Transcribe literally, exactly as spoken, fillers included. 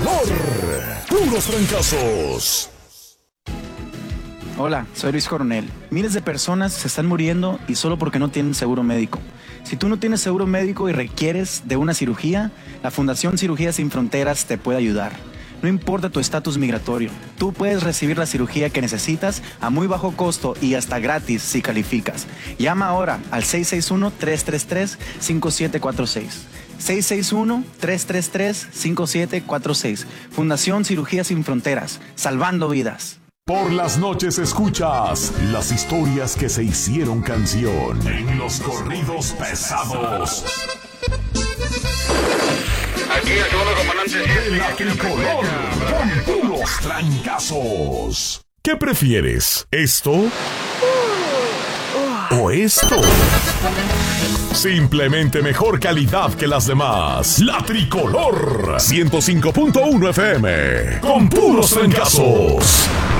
tricolor. Puros trancazos. Hola, soy Luis Coronel. Miles de personas se están muriendo y solo porque no tienen seguro médico. Si tú no tienes seguro médico y requieres de una cirugía, la Fundación Cirugía Sin Fronteras te puede ayudar. No importa tu estatus migratorio, tú puedes recibir la cirugía que necesitas a muy bajo costo y hasta gratis si calificas. Llama ahora al seis seis uno, tres tres tres, cinco siete cuatro seis. seis seis uno, tres tres tres, cinco siete cuatro seis. Fundación Cirugía Sin Fronteras, salvando vidas. Por las noches escuchas las historias que se hicieron canción en los corridos pesados. Aquí el segundo comandante. De la tricolor, con puros trancazos. ¿Qué prefieres? ¿Esto? ¿O esto? Simplemente mejor calidad que las demás. La tricolor ciento cinco punto uno F M. Con puros trancazos.